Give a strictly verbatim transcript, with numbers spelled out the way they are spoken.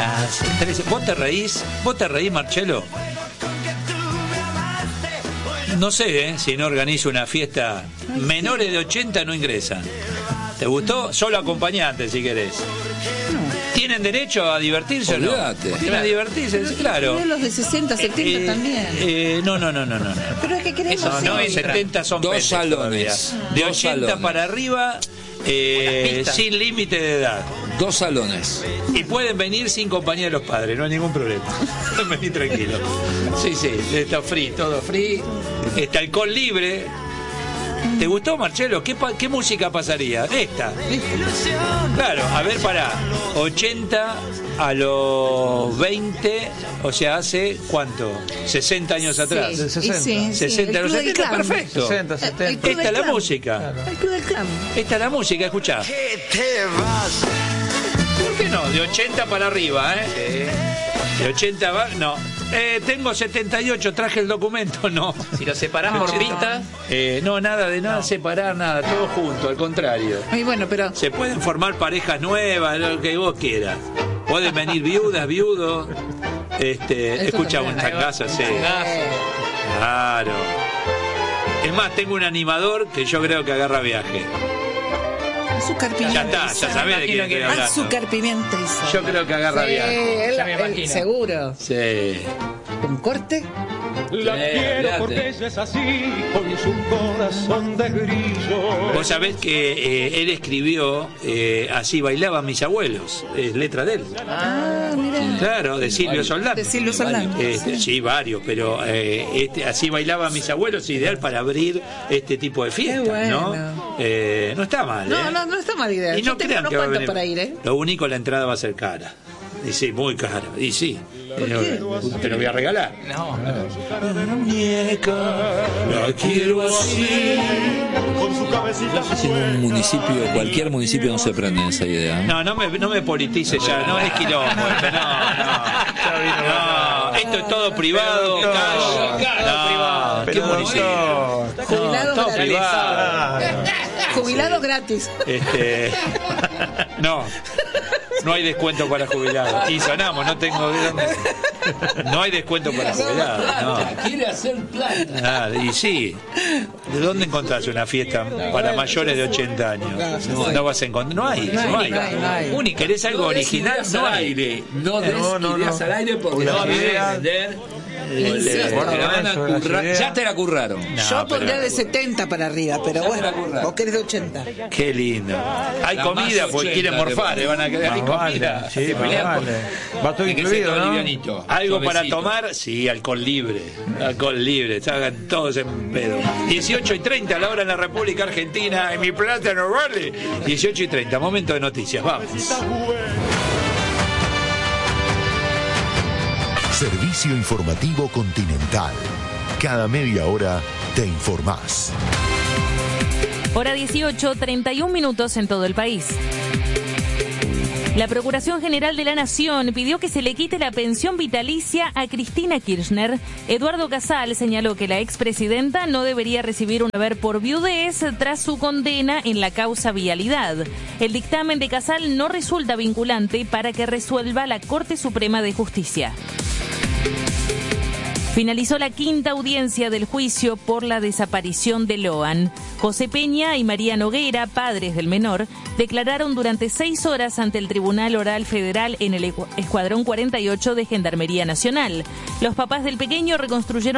las trece. ¿Vos te reís? ¿Vos te reís, Marcelo? No sé, ¿eh? Si no organizo una fiesta, menores de ochenta no ingresan. ¿Te gustó? Solo acompañantes, si querés. ¿Tienen derecho a divertirse o no? ¿Tienen a divertirse? Claro. Los de sesenta, setenta eh, también. Eh, no, no, no, no, no. Pero es que queremos. Eso, no, en setenta son dos salones. De Dos ochenta salones. para arriba, eh, sin límite de edad. Dos salones. Y pueden venir sin compañía de los padres, no hay ningún problema. Pueden venir tranquilos. Sí, sí, está free, todo free. Está alcohol libre. ¿Te gustó, Marcelo? ¿Qué, pa- qué música pasaría? Esta. Claro, a ver, pará. ochenta a los veinte, o sea, ¿hace cuánto? sesenta años atrás. Sí, sesenta. sí, sí, sesenta a los el Club del setenta, Clan. perfecto. sesenta, setenta. El Club Esta del es la Clan. música. Claro. El Club del Clan. Esta es la música, escuchá. ¿Por qué no? De ochenta para arriba, ¿eh? De ochenta va... No. Eh, tengo setenta y ocho, traje el documento, no. Si lo separás por pista. Eh, no, nada de nada, separar, nada, todo junto, al contrario. Ay, bueno, pero Se pueden formar parejas nuevas, lo que vos quieras. Pueden venir viudas, viudos. Este, escuchamos en esta casa, sí. Claro. Es más, tengo un animador que yo creo que agarra viaje. azúcar pimienta. Ya está, ya sabés de quién estoy hablando. Azúcar pimienta. y Yo creo que agarra Sí, viaje. él- Ya me él- imagino. seguro. Sí. ¿Un corte? La Eh, quiero olvídate. porque ella es así, con su corazón de grillo. Vos sabés que eh, él escribió eh, Así bailaban mis abuelos, es letra de él. Ah, mira. Claro, de Silvio Soldán. De Silvio Soldán. Este, sí, varios, pero eh, este, Así bailaban mis abuelos, ideal para abrir este tipo de fiestas, Qué bueno. ¿no? Eh, no está mal, ¿eh? No, no, no está mala idea. Y Yo no tengo crean unos que va a cuantos venir. para ir, ¿eh? Lo único, la entrada va a ser cara. Y sí, muy cara. Y sí. ¿Por qué? Te lo voy a regalar. No. Muñeca, la quiero así. Con su cabecita En un municipio, cualquier municipio no se prende en esa idea. ¿eh? No, no me, no me politice ya, no es quilombo, esto, no, no, no, esto es todo privado, cash, no, qué municipio, Jubilado todo gratis. privado, Jubilado gratis. este, no, no hay descuento para jubilados, y sonamos, no tengo de dónde, no hay descuento para jubilados, no. Quiere hacer plata. Ah, y sí, ¿de dónde encontrás una fiesta para mayores de ochenta años? No, no vas a encontrar, no hay, no hay. no hay, no hay. Única, ¿querés algo original? No hay. aire. No des No, no, ideas no. al aire porque Una no vas a idea. vender. Insisto. Porque la van a Eso, las currar. ideas. Ya te la curraron. No, Yo pondría pero- de setenta para arriba, pero Ya te la bueno, curraron. vos querés de ochenta. Qué lindo. Hay La comida más porque ochenta quieren morfar, de- le van a quedar. Hay Más vale, comida. sí, Se más pelean vale. por- Va todo Tiene que ser incluido, todo ¿no? livianito, Algo para suavecito. tomar, sí, alcohol libre. Alcohol libre, se hagan todos en pedo. dieciocho y treinta a la hora en la República Argentina. En mi plata no vale. dieciocho y treinta, momento de noticias, vamos. Servicio informativo Continental. Cada media hora te informás. Hora dieciocho, treinta y un minutos en todo el país. La Procuración General de la Nación pidió que se le quite la pensión vitalicia a Cristina Kirchner. Eduardo Casal señaló que la expresidenta no debería recibir un haber por viudez tras su condena en la causa Vialidad. El dictamen de Casal no resulta vinculante para que resuelva la Corte Suprema de Justicia. Finalizó la quinta audiencia del juicio por la desaparición de Loan. José Peña y María Noguera, padres del menor, declararon durante seis horas ante el Tribunal Oral Federal en el Escuadrón cuarenta y ocho de Gendarmería Nacional. Los papás del pequeño reconstruyeron